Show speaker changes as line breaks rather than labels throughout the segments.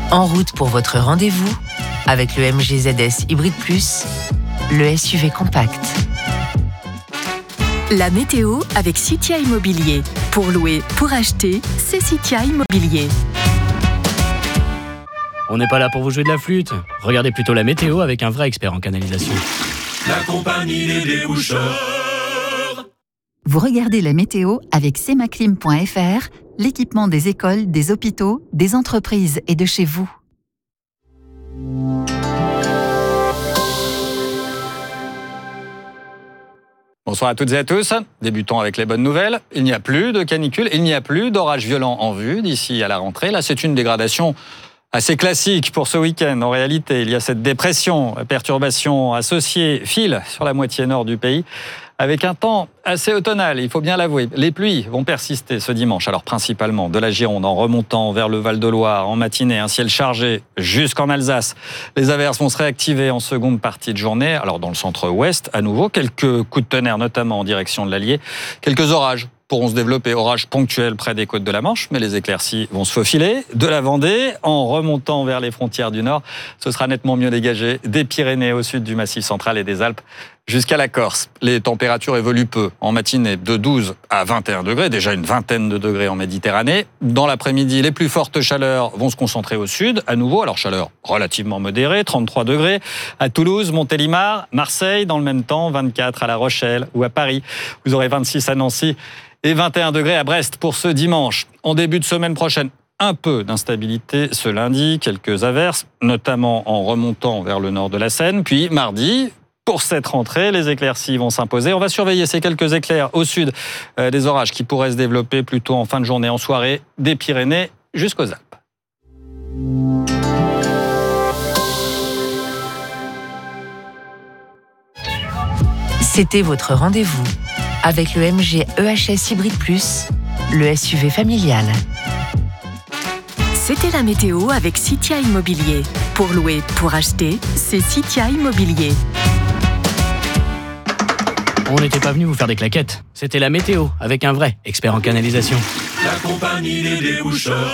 En route pour votre rendez-vous avec le MG ZS Hybrid Plus, le SUV compact.
La météo avec Citia Immobilier. Pour louer, pour acheter, c'est Citia Immobilier.
On n'est pas là pour vous jouer de la flûte. Regardez plutôt la météo avec un vrai expert en canalisation.
La compagnie des déboucheurs.
Vous regardez la météo avec semaclim.fr, l'équipement des écoles, des hôpitaux, des entreprises et de chez vous.
Bonsoir à toutes et à tous. Débutons avec les bonnes nouvelles. Il n'y a plus de canicule, il n'y a plus d'orages violents en vue d'ici à la rentrée. Là, c'est une dégradation assez classique pour ce week-end. En réalité, il y a cette dépression, perturbation associée, file sur la moitié nord du pays, avec un temps assez automnal, il faut bien l'avouer. Les pluies vont persister ce dimanche, alors principalement de la Gironde en remontant vers le Val-de-Loire en matinée, un ciel chargé jusqu'en Alsace. Les averses vont se réactiver en seconde partie de journée. Alors dans le centre-ouest, à nouveau, quelques coups de tonnerre, notamment en direction de l'Allier. Quelques orages pourront se développer, orages ponctuels près des côtes de la Manche, mais les éclaircies vont se faufiler de la Vendée en remontant vers les frontières du Nord. Ce sera nettement mieux dégagé des Pyrénées au sud du Massif central et des Alpes jusqu'à la Corse. Les températures évoluent peu. En matinée, de 12 à 21 degrés, déjà une vingtaine de degrés en Méditerranée. Dans l'après-midi, les plus fortes chaleurs vont se concentrer au sud, à nouveau. Alors chaleur relativement modérée, 33 degrés à Toulouse, Montélimar, Marseille. Dans le même temps, 24 à La Rochelle ou à Paris. Vous aurez 26 à Nancy et 21 degrés à Brest pour ce dimanche. En début de semaine prochaine, un peu d'instabilité ce lundi, quelques averses, notamment en remontant vers le nord de la Seine. Puis mardi, pour cette rentrée, les éclaircies vont s'imposer. On va surveiller ces quelques éclairs au sud, des orages qui pourraient se développer plutôt en fin de journée, en soirée, des Pyrénées jusqu'aux Alpes.
C'était votre rendez-vous avec le MG EHS Hybrid Plus, le SUV familial.
C'était la météo avec Citia Immobilier. Pour louer, pour acheter, c'est Citia Immobilier.
On n'était pas venu vous faire des claquettes. C'était la météo avec un vrai expert en canalisation.
La compagnie des déboucheurs.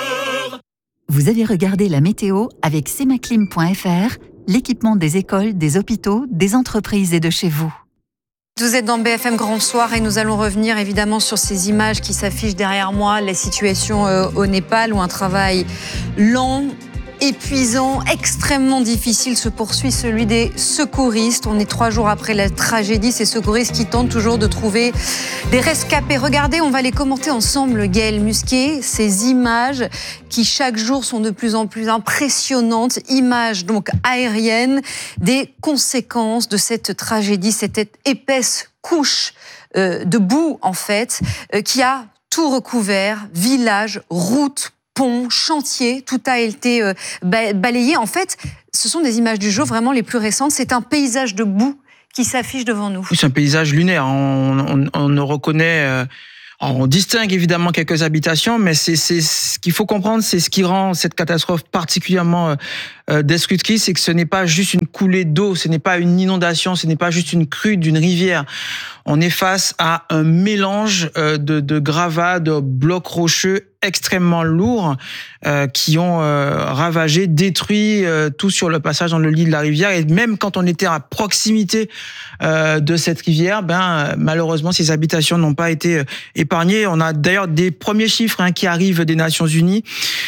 Vous avez regardé la météo avec semaclim.fr, l'équipement des écoles, des hôpitaux, des entreprises et de chez vous.
Vous êtes dans BFM Grand Soir et nous allons revenir évidemment sur ces images qui s'affichent derrière moi, la situation au Népal où un travail lent, épuisant, extrêmement difficile se poursuit, celui des secouristes. On est 3 jours après la tragédie, ces secouristes qui tentent toujours de trouver des rescapés. Regardez, on va les commenter ensemble, Gaël Musquet, ces images qui chaque jour sont de plus en plus impressionnantes, images donc aériennes, des conséquences de cette tragédie, cette épaisse couche de boue en fait, qui a tout recouvert, villages, routes, ponts, chantiers, tout a été balayé. En fait, ce sont des images du jour vraiment les plus récentes. C'est un paysage de boue qui s'affiche devant nous.
Oui, c'est un paysage lunaire. On ne reconnaît... on distingue évidemment quelques habitations, mais c'est ce qu'il faut comprendre, c'est ce qui rend cette catastrophe particulièrement destructrice, c'est que ce n'est pas juste une coulée d'eau, ce n'est pas une inondation, ce n'est pas juste une crue d'une rivière. On est face à un mélange de gravats, de blocs rocheux extrêmement lourds qui ont ravagé, détruit tout sur le passage dans le lit de la rivière. Et même quand on était à proximité de cette rivière, malheureusement, ces habitations n'ont pas été épargnées. On a d'ailleurs des premiers chiffres qui arrivent des Nations Unies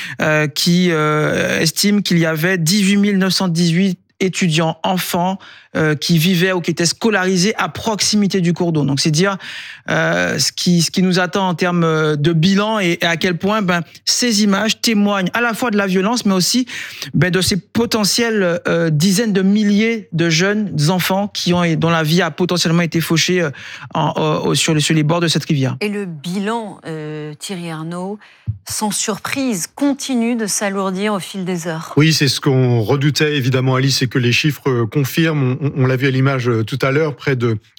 qui estiment qu'il y avait 18 918 étudiants, enfants qui vivaient ou qui étaient scolarisés à proximité du cours d'eau. Donc c'est dire ce qui nous attend en termes de bilan et à quel point ces images témoignent à la fois de la violence, mais aussi de ces potentielles dizaines de milliers de jeunes enfants dont la vie a potentiellement été fauchée sur les bords de cette rivière.
Et le bilan, Thierry Arnaud, sans surprise, continue de s'alourdir au fil des heures.
Oui, c'est ce qu'on redoutait évidemment, Alice, et que les chiffres confirment. On l'a vu à l'image tout à l'heure, près de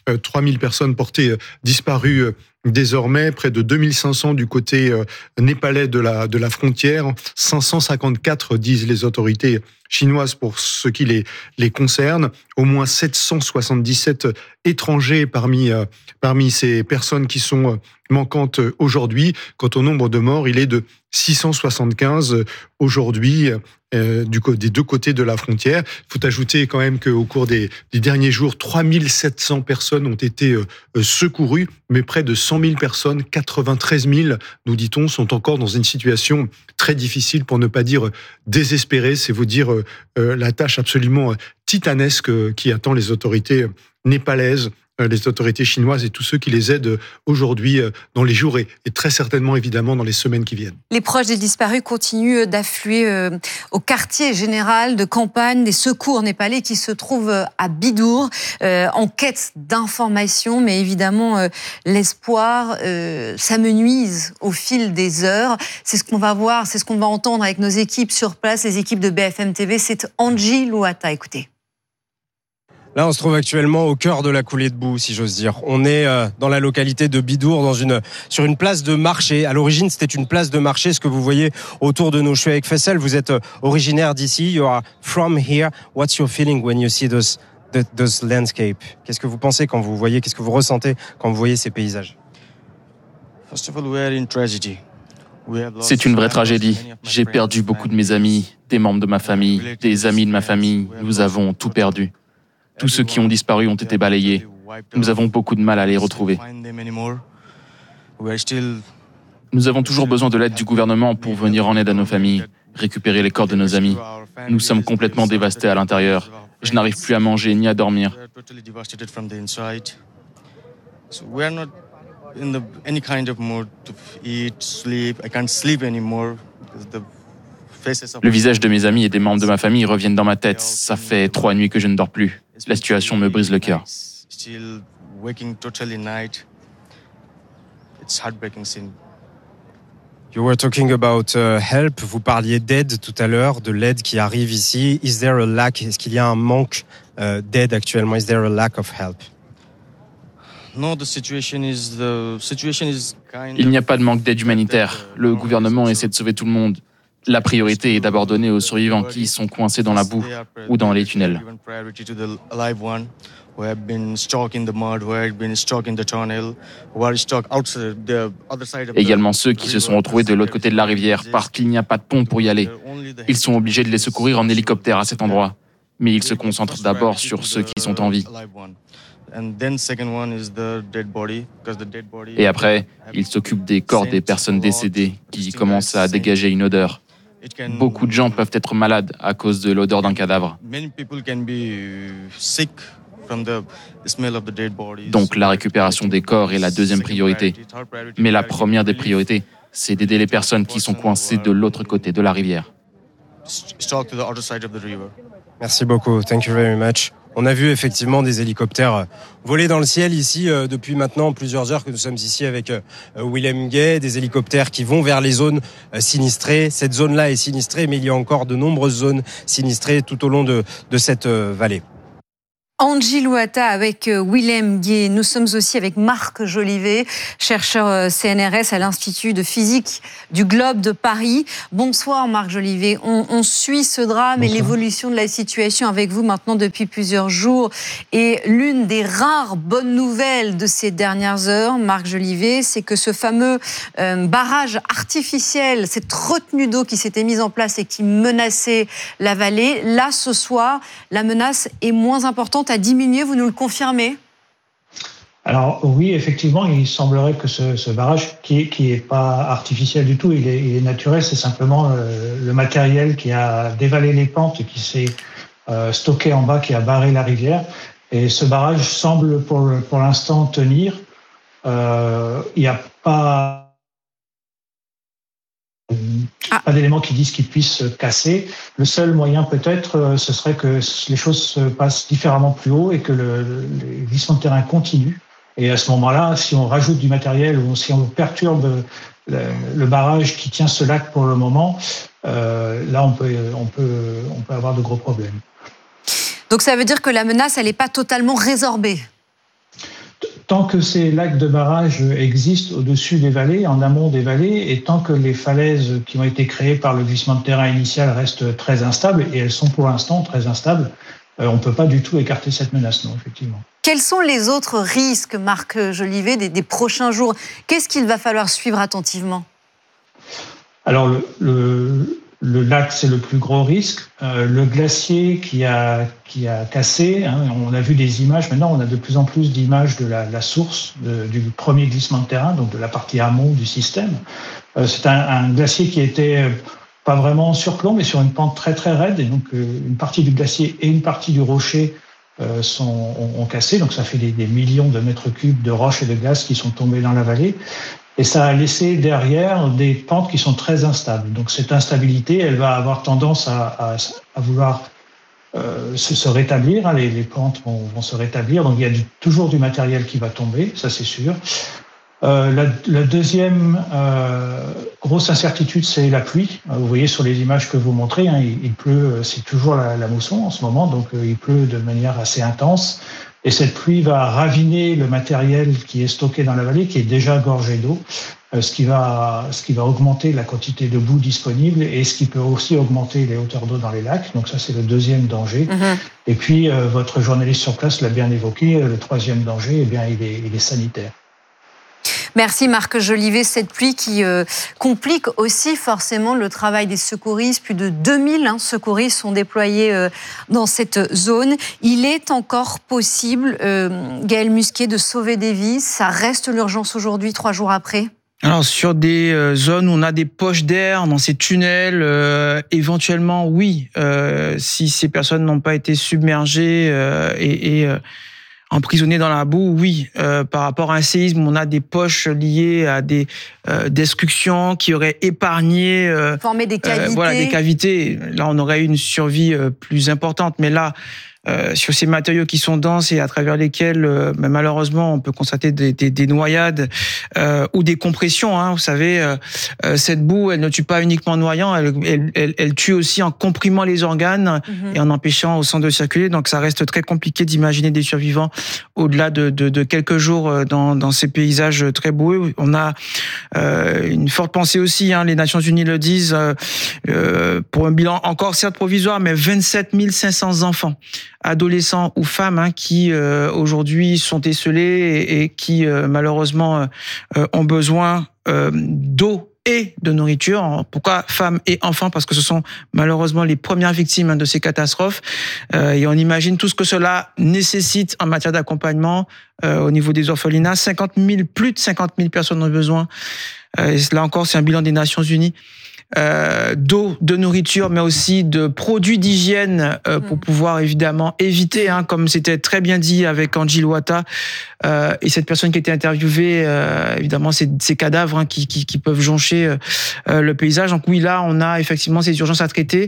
3000 personnes portées disparues désormais, près de 2500 du côté népalais de la frontière, 554 disent les autorités chinoises pour ce qui les concerne, au moins 777 étrangers parmi ces personnes qui sont manquantes aujourd'hui. Quant au nombre de morts, il est de 675 aujourd'hui des deux côtés de la frontière. Il faut ajouter quand même qu'au cours des derniers jours, 3700 personnes ont été secourues, mais près de 100 000 personnes, 93 000, nous dit-on, sont encore dans une situation très difficile, pour ne pas dire désespérée. C'est vous dire la tâche absolument titanesque qui attend les autorités népalaises, les autorités chinoises et tous ceux qui les aident aujourd'hui dans les jours et très certainement évidemment dans les semaines qui viennent.
Les proches des disparus continuent d'affluer au quartier général de campagne des secours népalais qui se trouve à Bidour en quête d'informations, mais évidemment l'espoir s'amenuise au fil des heures. C'est ce qu'on va voir, c'est ce qu'on va entendre avec nos équipes sur place, les équipes de BFM TV. C'est Angie Louata, écoutez.
Là, on se trouve actuellement au cœur de la coulée de boue, si j'ose dire. On est dans la localité de Bidour, sur une place de marché. À l'origine, c'était une place de marché, ce que vous voyez autour de nous. Je suis avec Faisal, vous êtes originaire d'ici. You are from here. What's your feeling when you see those landscapes? Qu'est-ce que vous pensez quand vous voyez, qu'est-ce que vous ressentez quand vous voyez ces paysages?
First of all, we are in tragedy.
C'est une vraie tragédie. J'ai perdu beaucoup de mes amis, des membres de ma famille, des amis de ma famille. Nous avons tout perdu. Tous ceux qui ont disparu ont été balayés. Nous avons beaucoup de mal à les retrouver. Nous avons toujours besoin de l'aide du gouvernement pour venir en aide à nos familles, récupérer les corps de nos amis. Nous sommes complètement dévastés à l'intérieur. Je n'arrive plus à manger ni à dormir. Le visage de mes amis et des membres de ma famille reviennent dans ma tête. Ça fait 3 nuits que je ne dors plus. La situation me brise le cœur.
You were talking about help. Vous parliez d'aide tout à l'heure, de l'aide qui arrive ici. Is there a lack? Est-ce qu'il y a un manque d'aide actuellement? Is there a lack of help?
Il n'y a pas de manque d'aide humanitaire. Le gouvernement essaie de sauver tout le monde. La priorité est d'abord donnée aux survivants qui sont coincés dans la boue ou dans les tunnels. Également ceux qui se sont retrouvés de l'autre côté de la rivière parce qu'il n'y a pas de pont pour y aller. Ils sont obligés de les secourir en hélicoptère à cet endroit. Mais ils se concentrent d'abord sur ceux qui sont en vie. Et après, ils s'occupent des corps des personnes décédées qui commencent à dégager une odeur. Beaucoup de gens peuvent être malades à cause de l'odeur d'un cadavre. Donc la récupération des corps est la deuxième priorité. Mais la première des priorités, c'est d'aider les personnes qui sont coincées de l'autre côté de la rivière.
Merci beaucoup. Thank you very much. On a vu effectivement des hélicoptères voler dans le ciel ici depuis maintenant plusieurs heures que nous sommes ici avec Willem Gay, des hélicoptères qui vont vers les zones sinistrées. Cette zone-là est sinistrée, mais il y a encore de nombreuses zones sinistrées tout au long de cette vallée.
Angie Louata avec Willem Gay. Nous sommes aussi avec Marc Jolivet, chercheur CNRS à l'Institut de physique du Globe de Paris. Bonsoir Marc Jolivet. On suit ce drame et l'évolution de la situation avec vous maintenant depuis plusieurs jours. Et l'une des rares bonnes nouvelles de ces dernières heures, Marc Jolivet, c'est que ce fameux barrage artificiel, cette retenue d'eau qui s'était mise en place et qui menaçait la vallée, là ce soir, la menace est moins importante, a diminué, vous nous le confirmez?
Alors oui, effectivement, il semblerait que ce barrage, qui est pas artificiel du tout, il est naturel, c'est simplement le matériel qui a dévalé les pentes et qui s'est stocké en bas, qui a barré la rivière. Et ce barrage semble pour l'instant tenir. Il n'y a pas d'éléments qui disent qu'il puisse se casser. Le seul moyen peut-être, ce serait que les choses se passent différemment plus haut et que les glissements de terrain continuent. Et à ce moment-là, si on rajoute du matériel ou si on perturbe le barrage qui tient ce lac pour le moment, là on peut avoir de gros problèmes.
Donc ça veut dire que la menace, elle n'est pas totalement résorbée?
tant que ces lacs de barrage existent au-dessus des vallées, en amont des vallées, et tant que les falaises qui ont été créées par le glissement de terrain initial restent très instables, et elles sont pour l'instant très instables, on ne peut pas du tout écarter cette menace, non, effectivement.
Quels sont les autres risques, Marc Jolivet, des prochains jours? Qu'est-ce qu'il va falloir suivre attentivement?
Alors, le lac, c'est le plus gros risque. Le glacier qui a cassé, hein, on a vu des images. Maintenant, on a de plus en plus d'images de la source du premier glissement de terrain, donc de la partie amont du système. C'est un glacier qui était pas vraiment en surplomb, mais sur une pente très très raide. Et donc, une partie du glacier et une partie du rocher ont cassé. Donc, ça fait des millions de mètres cubes de roches et de glace qui sont tombés dans la vallée. Et ça a laissé derrière des pentes qui sont très instables. Donc cette instabilité, elle va avoir tendance à vouloir se rétablir. Hein, les pentes vont se rétablir. Donc il y a toujours du matériel qui va tomber, ça c'est sûr. La deuxième grosse incertitude, c'est la pluie. Vous voyez sur les images que vous montrez, hein, il pleut, c'est toujours la mousson en ce moment, donc il pleut de manière assez intense. Et cette pluie va raviner le matériel qui est stocké dans la vallée, qui est déjà gorgé d'eau, ce qui va augmenter la quantité de boue disponible et ce qui peut aussi augmenter les hauteurs d'eau dans les lacs. Donc ça, c'est le deuxième danger. Et puis, votre journaliste sur place l'a bien évoqué, le troisième danger, eh bien, il est sanitaire.
Merci Marc Jolivet. Cette pluie qui complique aussi forcément le travail des secouristes. Plus de 2000 secouristes sont déployés dans cette zone. Il est encore possible, Gaël Musquier, de sauver des vies. Ça reste l'urgence aujourd'hui, 3 jours après?
Alors sur des zones où on a des poches d'air, dans ces tunnels, éventuellement oui, si ces personnes n'ont pas été submergées et emprisonnés dans la boue, oui. Par rapport à un séisme, on a des poches liées à des destructions qui auraient épargné...
Former des cavités.
Voilà, des cavités. Là, on aurait eu une survie plus importante. Mais là, sur ces matériaux qui sont denses et à travers lesquels, malheureusement, on peut constater des noyades ou des compressions. Hein. Vous savez, cette boue, elle ne tue pas uniquement en noyant, elle tue aussi en comprimant les organes et en empêchant au sang de circuler. Donc, ça reste très compliqué d'imaginer des survivants au-delà de quelques jours dans ces paysages très boueux. On a une forte pensée aussi, hein, les Nations Unies le disent, pour un bilan encore certes provisoire, mais 27 500 enfants, adolescents ou femmes, hein, qui aujourd'hui sont esselés et qui malheureusement ont besoin d'eau et de nourriture. Pourquoi femmes et enfants? Parce que ce sont malheureusement les premières victimes de ces catastrophes. Et on imagine tout ce que cela nécessite en matière d'accompagnement au niveau des orphelinats. Plus de 50 000 personnes ont besoin. Et là encore, c'est un bilan des Nations Unies. D'eau, de nourriture, mais aussi de produits d'hygiène pour pouvoir évidemment éviter, hein, comme c'était très bien dit avec Angie Louata et cette personne qui était interviewée, évidemment ces cadavres, hein, qui peuvent joncher le paysage. Donc oui, là on a effectivement ces urgences à traiter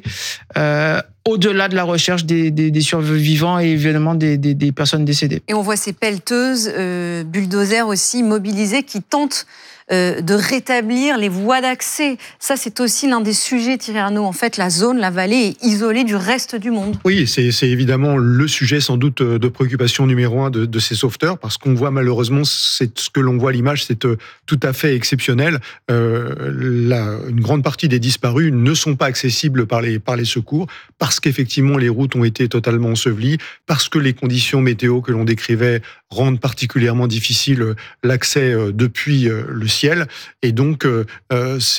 au-delà de la recherche des survivants et évidemment des personnes décédées.
Et on voit ces pelleteuses, bulldozers aussi mobilisés qui tentent de rétablir les voies d'accès. Ça, c'est aussi l'un des sujets, Thierry Arnaud. En fait, la zone, la vallée est isolée du reste du monde.
Oui, c'est évidemment le sujet sans doute de préoccupation numéro 1 de ces sauveteurs, parce qu'on voit malheureusement, c'est ce que l'on voit à l'image, c'est tout à fait exceptionnel. Une grande partie des disparus ne sont pas accessibles par les secours, parce qu'effectivement les routes ont été totalement ensevelies, parce que les conditions météo que l'on décrivait rendent particulièrement difficile l'accès depuis le ciel. Et donc,